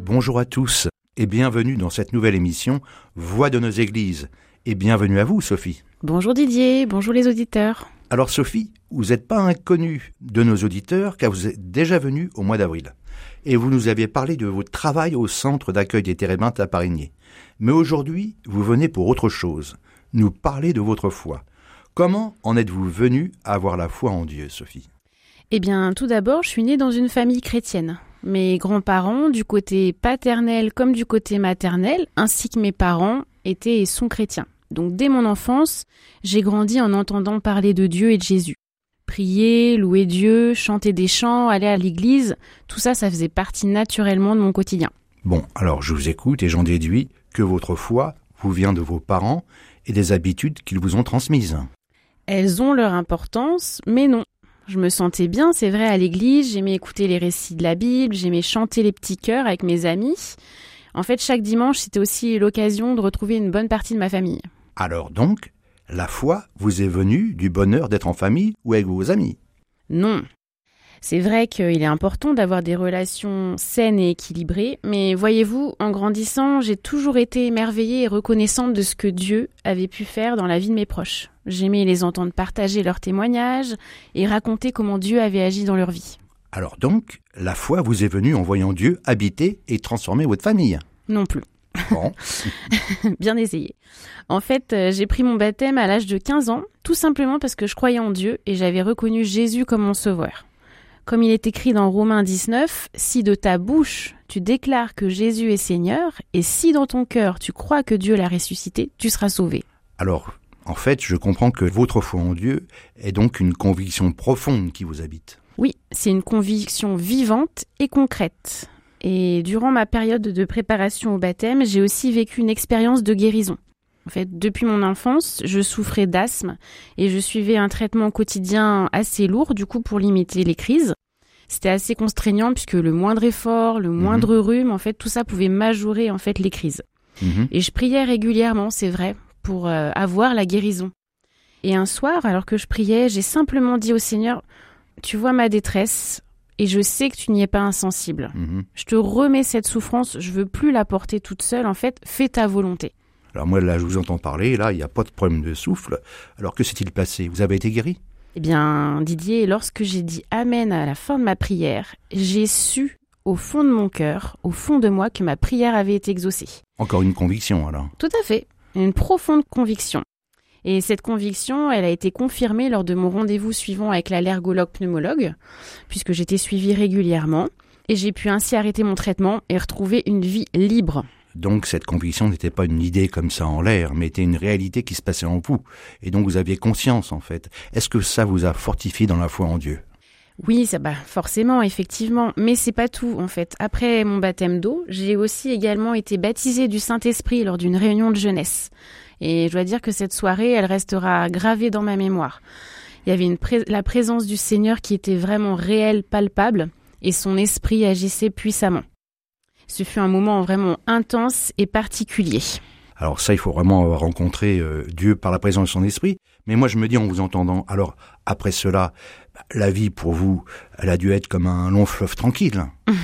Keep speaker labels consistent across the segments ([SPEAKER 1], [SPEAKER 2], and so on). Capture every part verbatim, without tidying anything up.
[SPEAKER 1] Bonjour à tous et bienvenue dans cette nouvelle émission Voix de nos églises. Et bienvenue à vous, Sophie.
[SPEAKER 2] Bonjour Didier, bonjour les auditeurs.
[SPEAKER 1] Alors Sophie, vous n'êtes pas inconnue de nos auditeurs car vous êtes déjà venue au mois d'avril. Et vous nous aviez parlé de votre travail au centre d'accueil des Térébintes à Parigny. Mais aujourd'hui, vous venez pour autre chose, nous parler de votre foi. Comment en êtes-vous venue à avoir la foi en Dieu, Sophie ?
[SPEAKER 2] Eh bien, tout d'abord, je suis née dans une famille chrétienne. Mes grands-parents, du côté paternel comme du côté maternel, ainsi que mes parents, étaient et sont chrétiens. Donc, dès mon enfance, j'ai grandi en entendant parler de Dieu et de Jésus. Prier, louer Dieu, chanter des chants, aller à l'église, tout ça, ça faisait partie naturellement de mon quotidien.
[SPEAKER 1] Bon, alors je vous écoute et j'en déduis que votre foi vous vient de vos parents et des habitudes qu'ils vous ont transmises.
[SPEAKER 2] Elles ont leur importance, mais non. Je me sentais bien, c'est vrai, à l'église, j'aimais écouter les récits de la Bible, j'aimais chanter les petits chœurs avec mes amis. En fait, chaque dimanche, c'était aussi l'occasion de retrouver une bonne partie de ma famille.
[SPEAKER 1] Alors donc, la foi vous est venue du bonheur d'être en famille ou avec vos amis ?
[SPEAKER 2] Non. C'est vrai qu'il est important d'avoir des relations saines et équilibrées, mais voyez-vous, en grandissant, j'ai toujours été émerveillée et reconnaissante de ce que Dieu avait pu faire dans la vie de mes proches. J'aimais les entendre partager leurs témoignages et raconter comment Dieu avait agi dans leur vie.
[SPEAKER 1] Alors donc, la foi vous est venue en voyant Dieu habiter et transformer votre famille ?
[SPEAKER 2] Non plus.
[SPEAKER 1] Bon.
[SPEAKER 2] Bien essayé. En fait, euh, j'ai pris mon baptême à l'âge de quinze ans, tout simplement parce que je croyais en Dieu et j'avais reconnu Jésus comme mon sauveur. Comme il est écrit dans Romains dix-neuf, « Si de ta bouche tu déclares que Jésus est Seigneur, et si dans ton cœur tu crois que Dieu l'a ressuscité, tu seras sauvé. »
[SPEAKER 1] Alors, en fait, je comprends que votre foi en Dieu est donc une conviction profonde qui vous habite.
[SPEAKER 2] Oui, c'est une conviction vivante et concrète. Et durant ma période de préparation au baptême, j'ai aussi vécu une expérience de guérison. En fait, depuis mon enfance, je souffrais d'asthme et je suivais un traitement quotidien assez lourd, du coup, pour limiter les crises. C'était assez contraignant puisque le moindre effort, le moindre mmh. rhume, en fait, tout ça pouvait majorer, en fait, les crises. Mmh. Et je priais régulièrement, c'est vrai, pour euh, avoir la guérison. Et un soir, alors que je priais, j'ai simplement dit au Seigneur, « Tu vois ma détresse et je sais que tu n'y es pas insensible. Mmh. Je te remets cette souffrance, je veux plus la porter toute seule, en fait, fais ta volonté. »
[SPEAKER 1] Alors moi, là, je vous entends parler, là, il n'y a pas de problème de souffle. Alors que s'est-il passé ? Vous avez été guéri ?
[SPEAKER 2] Eh bien, Didier, lorsque j'ai dit « Amen » à la fin de ma prière, j'ai su, au fond de mon cœur, au fond de moi, que ma prière avait été exaucée.
[SPEAKER 1] Encore une conviction, alors ?
[SPEAKER 2] Tout à fait, une profonde conviction. Et cette conviction, elle a été confirmée lors de mon rendez-vous suivant avec l'allergologue pneumologue, puisque j'étais suivie régulièrement, et j'ai pu ainsi arrêter mon traitement et retrouver une vie libre.
[SPEAKER 1] Donc cette conviction n'était pas une idée comme ça en l'air, mais était une réalité qui se passait en vous. Et donc vous aviez conscience en fait. Est-ce que ça vous a fortifié dans la foi en Dieu ?
[SPEAKER 2] Oui, ça, bah, forcément, effectivement. Mais c'est pas tout en fait. Après mon baptême d'eau, j'ai aussi également été baptisée du Saint-Esprit lors d'une réunion de jeunesse. Et je dois dire que cette soirée, elle restera gravée dans ma mémoire. Il y avait une pré- la présence du Seigneur qui était vraiment réelle, palpable, et son esprit agissait puissamment. Ce fut un moment vraiment intense et particulier.
[SPEAKER 1] Alors ça, il faut vraiment avoir rencontré euh, Dieu par la présence de son esprit. Mais moi, je me dis en vous entendant, alors après cela, la vie pour vous, elle a dû être comme un long fleuve tranquille.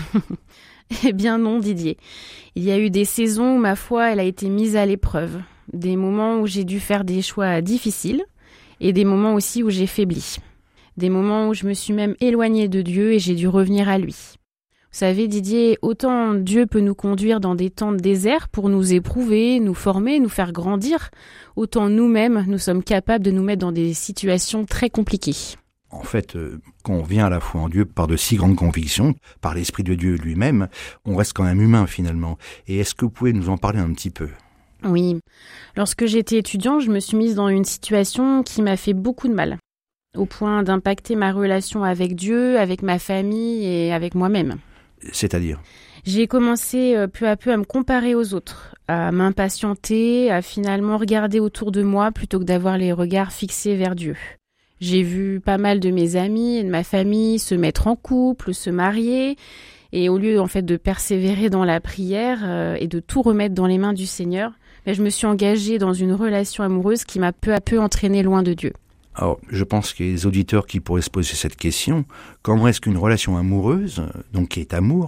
[SPEAKER 2] Eh bien non, Didier. Il y a eu des saisons où ma foi, elle a été mise à l'épreuve. Des moments où j'ai dû faire des choix difficiles et des moments aussi où j'ai faibli. Des moments où je me suis même éloignée de Dieu et j'ai dû revenir à lui. Vous savez, Didier, autant Dieu peut nous conduire dans des temps de désert pour nous éprouver, nous former, nous faire grandir, autant nous-mêmes, nous sommes capables de nous mettre dans des situations très compliquées.
[SPEAKER 1] En fait, euh, quand on vient à la foi en Dieu par de si grandes convictions, par l'Esprit de Dieu lui-même, on reste quand même humain finalement. Et est-ce que vous pouvez nous en parler un petit peu ?
[SPEAKER 2] Oui. Lorsque j'étais étudiant, je me suis mise dans une situation qui m'a fait beaucoup de mal, au point d'impacter ma relation avec Dieu, avec ma famille et avec moi-même.
[SPEAKER 1] C'est-à-dire ?
[SPEAKER 2] J'ai commencé euh, peu à peu à me comparer aux autres, à m'impatienter, à finalement regarder autour de moi plutôt que d'avoir les regards fixés vers Dieu. J'ai vu pas mal de mes amis et de ma famille se mettre en couple, se marier, et au lieu en fait de persévérer dans la prière euh, et de tout remettre dans les mains du Seigneur, ben, je me suis engagée dans une relation amoureuse qui m'a peu à peu entraînée loin de Dieu.
[SPEAKER 1] Alors, je pense qu'il y a des auditeurs qui pourraient se poser cette question. Comment est-ce qu'une relation amoureuse, donc qui est amour, peut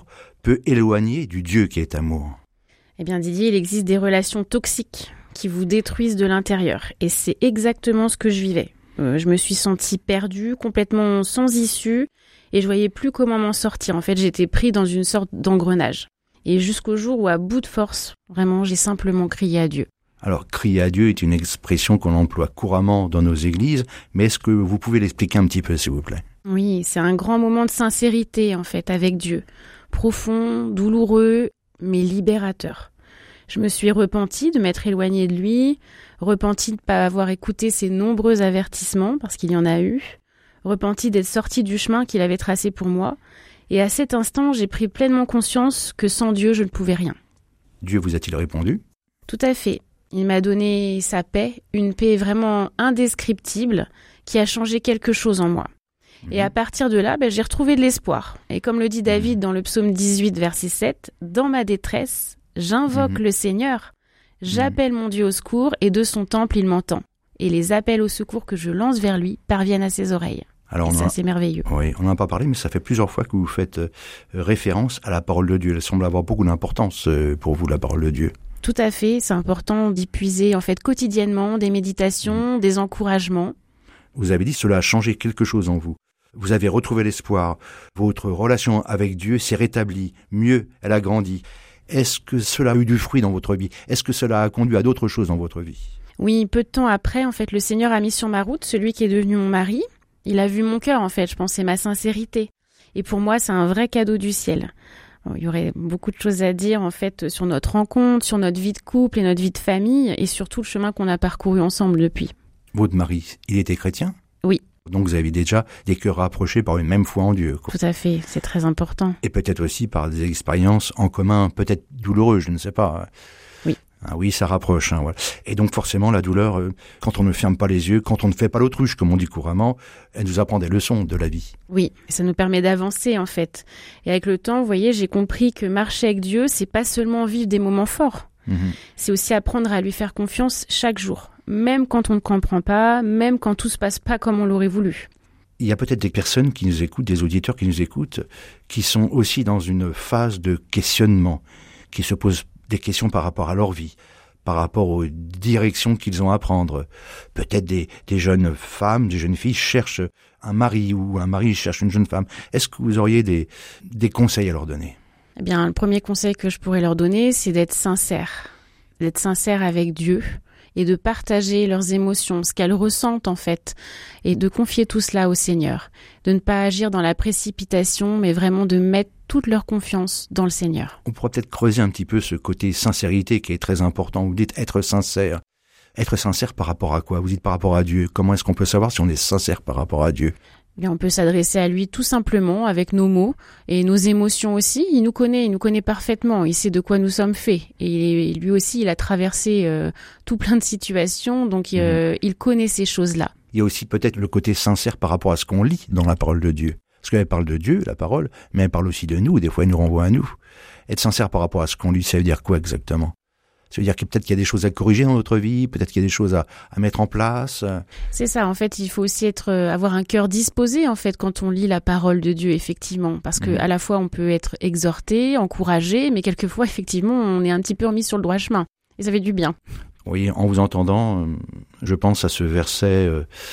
[SPEAKER 1] peut éloigner du Dieu qui est amour?
[SPEAKER 2] Eh bien Didier, il existe des relations toxiques qui vous détruisent de l'intérieur. Et c'est exactement ce que je vivais. Euh, je me suis sentie perdue, complètement sans issue, et je voyais plus comment m'en sortir. En fait, j'étais pris dans une sorte d'engrenage. Et jusqu'au jour où, à bout de force, vraiment, j'ai simplement crié à Dieu.
[SPEAKER 1] Alors, crier à Dieu est une expression qu'on emploie couramment dans nos églises, mais est-ce que vous pouvez l'expliquer un petit peu, s'il vous plaît?
[SPEAKER 2] Oui, c'est un grand moment de sincérité, en fait, avec Dieu. Profond, douloureux, mais libérateur. Je me suis repentie de m'être éloignée de lui, repentie de ne pas avoir écouté ses nombreux avertissements, parce qu'il y en a eu, repentie d'être sortie du chemin qu'il avait tracé pour moi, et à cet instant, j'ai pris pleinement conscience que sans Dieu, je ne pouvais rien.
[SPEAKER 1] Dieu vous a-t-il répondu?
[SPEAKER 2] Tout à fait. Il m'a donné sa paix, une paix vraiment indescriptible, qui a changé quelque chose en moi. Mmh. Et à partir de là, ben, j'ai retrouvé de l'espoir. Et comme le dit David dans le psaume dix-huit, verset sept, « Dans ma détresse, j'invoque mmh. le Seigneur, j'appelle mmh. mon Dieu au secours, et de son temple il m'entend. Et les appels au secours que je lance vers lui parviennent à ses oreilles. » Alors, et ça, a... c'est merveilleux.
[SPEAKER 1] Oui, on n'en a pas parlé, mais ça fait plusieurs fois que vous faites euh, référence à la parole de Dieu. Elle semble avoir beaucoup d'importance euh, pour vous, la parole de Dieu.
[SPEAKER 2] Tout à fait, c'est important d'y puiser en fait quotidiennement des méditations, mmh. des encouragements.
[SPEAKER 1] Vous avez dit que cela a changé quelque chose en vous. Vous avez retrouvé l'espoir. Votre relation avec Dieu s'est rétablie. Mieux, elle a grandi. Est-ce que cela a eu du fruit dans votre vie? Est-ce que cela a conduit à d'autres choses dans votre vie?
[SPEAKER 2] Oui, peu de temps après, en fait, le Seigneur a mis sur ma route celui qui est devenu mon mari. Il a vu mon cœur, en fait, je pensais ma sincérité. Et pour moi, c'est un vrai cadeau du ciel. Bon, il y aurait beaucoup de choses à dire, en fait, sur notre rencontre, sur notre vie de couple et notre vie de famille, et surtout le chemin qu'on a parcouru ensemble depuis.
[SPEAKER 1] Votre mari, il était chrétien?
[SPEAKER 2] Oui.
[SPEAKER 1] Donc vous avez déjà des cœurs rapprochés par une même foi en Dieu, quoi.
[SPEAKER 2] Tout à fait, c'est très important.
[SPEAKER 1] Et peut-être aussi par des expériences en commun, peut-être douloureuses, je ne sais pas.
[SPEAKER 2] Oui.
[SPEAKER 1] Ah oui, ça rapproche. Hein, voilà. Et donc forcément, la douleur, euh, quand on ne ferme pas les yeux, quand on ne fait pas l'autruche, comme on dit couramment, elle nous apprend des leçons de la vie.
[SPEAKER 2] Oui, ça nous permet d'avancer en fait. Et avec le temps, vous voyez, j'ai compris que marcher avec Dieu, c'est pas seulement vivre des moments forts. Mmh. C'est aussi apprendre à lui faire confiance chaque jour, même quand on ne comprend pas, même quand tout se passe pas comme on l'aurait voulu.
[SPEAKER 1] Il y a peut-être des personnes qui nous écoutent, des auditeurs qui nous écoutent, qui sont aussi dans une phase de questionnement, qui se posent des questions par rapport à leur vie, par rapport aux directions qu'ils ont à prendre. Peut-être des, des jeunes femmes, des jeunes filles cherchent un mari ou un mari cherche une jeune femme. Est-ce que vous auriez des, des conseils à leur donner?
[SPEAKER 2] Eh bien, le premier conseil que je pourrais leur donner, c'est d'être sincère. D'être sincère avec Dieu et de partager leurs émotions, ce qu'elles ressentent en fait, et de confier tout cela au Seigneur. De ne pas agir dans la précipitation, mais vraiment de mettre toute leur confiance dans le Seigneur.
[SPEAKER 1] On pourrait peut-être creuser un petit peu ce côté sincérité qui est très important. Vous dites être sincère. Être sincère par rapport à quoi? Vous dites par rapport à Dieu. Comment est-ce qu'on peut savoir si on est sincère par rapport à Dieu?
[SPEAKER 2] Bien, on peut s'adresser à lui tout simplement avec nos mots et nos émotions aussi. Il nous connaît, il nous connaît parfaitement. Il sait de quoi nous sommes faits. Et lui aussi, il a traversé euh, tout plein de situations, donc euh, mmh. il connaît ces choses-là.
[SPEAKER 1] Il y a aussi peut-être le côté sincère par rapport à ce qu'on lit dans la parole de Dieu. Parce qu'elle parle de Dieu, la parole, mais elle parle aussi de nous, et des fois elle nous renvoie à nous. Être sincère par rapport à ce qu'on lit, ça veut dire quoi exactement? Ça veut dire que peut-être qu'il y a des choses à corriger dans notre vie, peut-être qu'il y a des choses à, à mettre en place.
[SPEAKER 2] C'est ça, en fait, il faut aussi être, avoir un cœur disposé, en fait, quand on lit la parole de Dieu, effectivement. Parce que, mmh. à la fois, on peut être exhorté, encouragé, mais quelquefois, effectivement, on est un petit peu remis sur le droit chemin. Et ça fait du bien.
[SPEAKER 1] Oui, en vous entendant, je pense à ce verset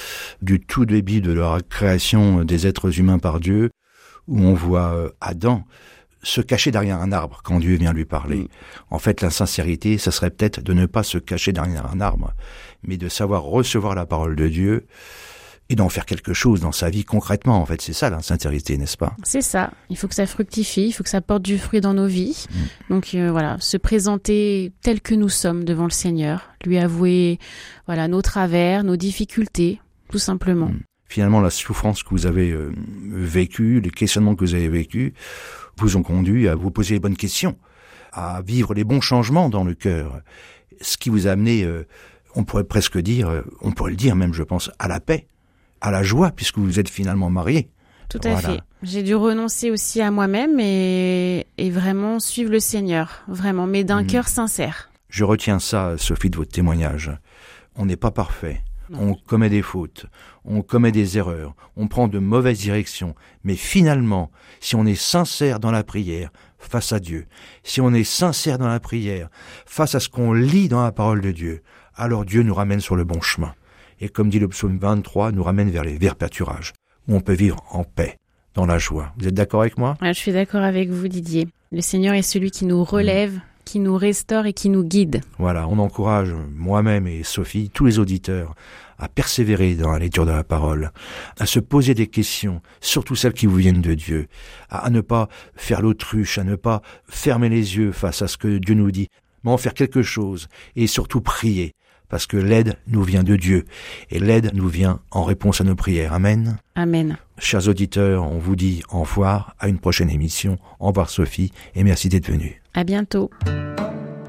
[SPEAKER 1] du tout début de la création des êtres humains par Dieu, où on voit Adam se cacher derrière un arbre quand Dieu vient lui parler. Mmh. En fait, la sincérité, ça serait peut-être de ne pas se cacher derrière un arbre, mais de savoir recevoir la parole de Dieu et d'en faire quelque chose dans sa vie concrètement. En fait, c'est ça la sincérité, n'est-ce pas?
[SPEAKER 2] C'est ça. Il faut que ça fructifie, il faut que ça porte du fruit dans nos vies. Mmh. Donc euh, voilà, se présenter tel que nous sommes devant le Seigneur, lui avouer voilà nos travers, nos difficultés, tout simplement. Mmh.
[SPEAKER 1] Finalement, la souffrance que vous avez euh, vécue, les questionnements que vous avez vécus, vous ont conduit à vous poser les bonnes questions, à vivre les bons changements dans le cœur. Ce qui vous a amené, euh, on pourrait presque dire, euh, on pourrait le dire même, je pense, à la paix, à la joie, puisque vous êtes finalement mariés.
[SPEAKER 2] Tout à voilà. fait. J'ai dû renoncer aussi à moi-même et, et vraiment suivre le Seigneur, vraiment, mais d'un mmh. cœur sincère.
[SPEAKER 1] Je retiens ça, Sophie, de votre témoignage. On n'est pas parfait. On commet des fautes, on commet des erreurs, on prend de mauvaises directions. Mais finalement, si on est sincère dans la prière face à Dieu, si on est sincère dans la prière face à ce qu'on lit dans la parole de Dieu, alors Dieu nous ramène sur le bon chemin. Et comme dit le psaume vingt-trois, nous ramène vers les verts pâturages, où on peut vivre en paix, dans la joie. Vous êtes d'accord avec moi ?
[SPEAKER 2] Je suis d'accord avec vous, Didier. Le Seigneur est celui qui nous relève, mmh. qui nous restaure et qui nous guide.
[SPEAKER 1] Voilà, on encourage moi-même et Sophie, tous les auditeurs, à persévérer dans la lecture de la parole, à se poser des questions, surtout celles qui vous viennent de Dieu, à ne pas faire l'autruche, à ne pas fermer les yeux face à ce que Dieu nous dit, mais en faire quelque chose et surtout prier, parce que l'aide nous vient de Dieu et l'aide nous vient en réponse à nos prières. Amen.
[SPEAKER 2] Amen.
[SPEAKER 1] Chers auditeurs, on vous dit au revoir, à une prochaine émission. Au revoir Sophie et merci d'être venue.
[SPEAKER 2] À bientôt.